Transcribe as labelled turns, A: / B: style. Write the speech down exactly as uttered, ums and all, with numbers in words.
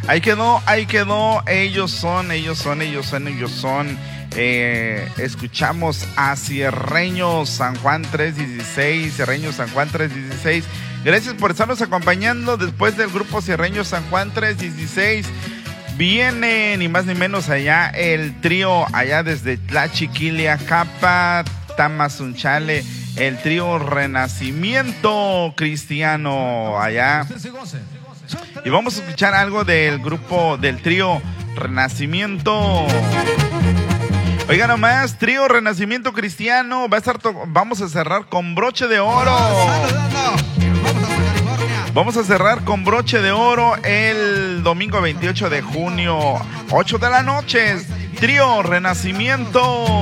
A: Ahí quedó, ahí quedó. Ellos son, ellos son, ellos son, ellos son. Eh, escuchamos a Cierreños San Juan tres dieciséis. Cierreños San Juan tres dieciséis. Gracias por estarnos acompañando. Después del grupo Cierreños San Juan tres dieciséis, viene ni más ni menos allá el trío, allá desde Tlachiquiliacapa, Tamazunchale, el trío Renacimiento Cristiano allá. Y vamos a escuchar algo del grupo, del trío Renacimiento. Oiga nomás, trío Renacimiento Cristiano, va a estar to- vamos a cerrar con broche de oro. Vamos a cerrar con broche de oro el domingo veintiocho de junio, ocho de la noche, trío Renacimiento.